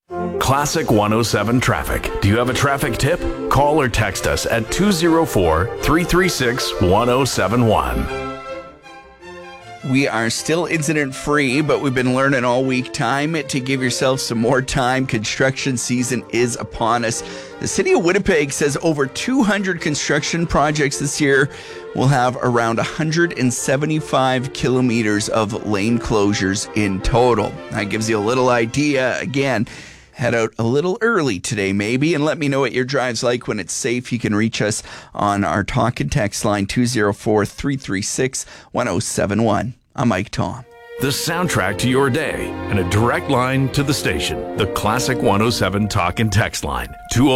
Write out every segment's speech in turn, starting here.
Classic 107 Traffic. Do you have a traffic tip? Call or text us at 204-336-1071. We are still incident-free, but we've been learning all week. Time to give yourself some more time. Construction season is upon us. The city of Winnipeg says over 200 construction projects this year will have around 175 kilometers of lane closures in total. That gives you a little idea. Again, head out a little early today, maybe, and let me know what your drive's like when it's safe. You can reach us on our talk and text line 204-336-1071. I'm Mike Tom. The soundtrack to your day and a direct line to the station. The Classic 107 talk and text line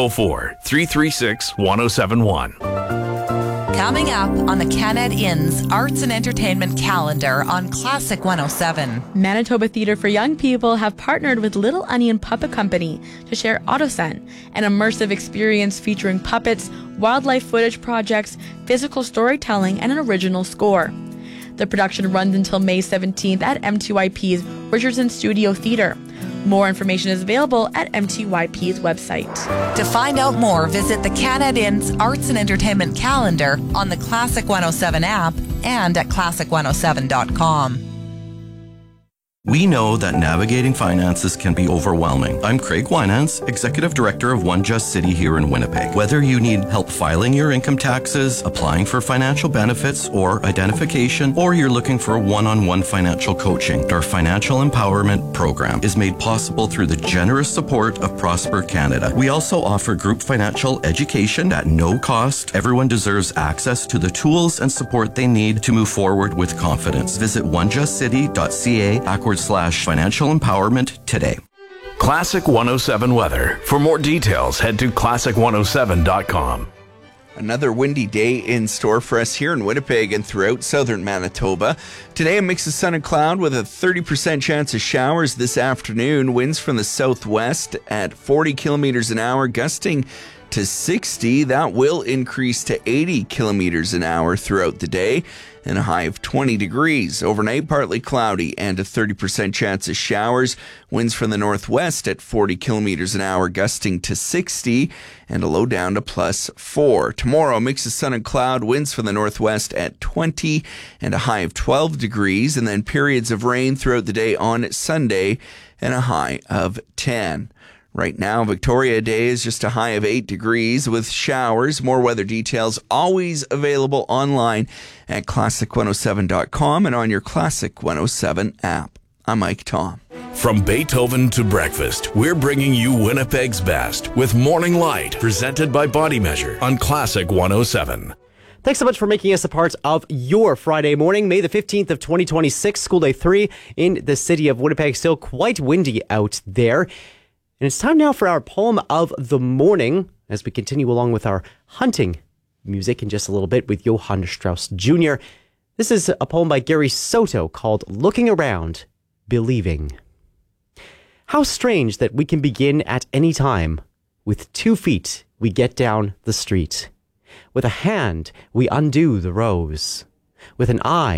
204-336-1071. Coming up on the Canad Inn's Arts and Entertainment calendar on Classic 107. Manitoba Theatre for Young People have partnered with Little Onion Puppet Company to share Autosen, an immersive experience featuring puppets, wildlife footage projects, physical storytelling, and an original score. The production runs until May 17th at MTYP's Richardson Studio Theatre. More information is available at MTYP's website. To find out more, visit the Canad Inn's Arts and Entertainment calendar on the Classic 107 app and at classic107.com. We know that navigating finances can be overwhelming. I'm Craig Winans, Executive Director of One Just City here in Winnipeg. Whether you need help filing your income taxes, applying for financial benefits or identification, or you're looking for one-on-one financial coaching, our Financial Empowerment Program is made possible through the generous support of Prosper Canada. We also offer group financial education at no cost. Everyone deserves access to the tools and support they need to move forward with confidence. Visit onejustcity.ca/financial empowerment today. Classic 107 weather. For more details, head to classic107.com. Another windy day in store for us here in Winnipeg and throughout southern Manitoba. Today, a mix of sun and cloud with a 30% chance of showers this afternoon. Winds from the southwest at 40 kilometers an hour, gusting to 60. That will increase to 80 kilometers an hour throughout the day, and a high of 20 degrees. Overnight, partly cloudy and a 30% chance of showers. Winds from the northwest at 40 kilometers an hour, gusting to 60, and a low down to +4. Tomorrow, a mix of sun and cloud, winds from the northwest at 20 and a high of 12 degrees, and then periods of rain throughout the day on Sunday and a high of 10. Right now, Victoria Day is just a high of 8 degrees with showers. More weather details always available online at classic107.com and on your Classic 107 app. I'm Mike Tom. From Beethoven to breakfast, we're bringing you Winnipeg's best with Morning Light, presented by Body Measure on Classic 107. Thanks so much for making us a part of your Friday morning, May the 15th of 2026, School Day 3 in the city of Winnipeg. Still quite windy out there. And it's time now for our poem of the morning as we continue along with our hunting music in just a little bit with Johann Strauss Jr. This is a poem by Gary Soto called Looking Around, Believing. How strange that we can begin at any time. With 2 feet, we get down the street. With a hand, we undo the rose. With an eye,